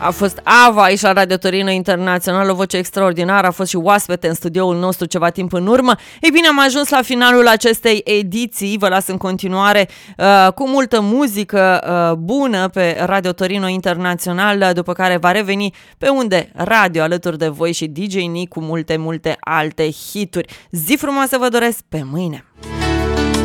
A fost Ava aici la Radio Torino Internațional, o voce extraordinară, a fost și oaspete în studioul nostru ceva timp în urmă. Ei bine, am ajuns la finalul acestei ediții, vă las în continuare cu multă muzică bună pe Radio Torino Internațional, după care va reveni pe unde radio alături de voi și DJ Nick cu multe alte hituri. Zi frumoasă vă doresc, pe mâine!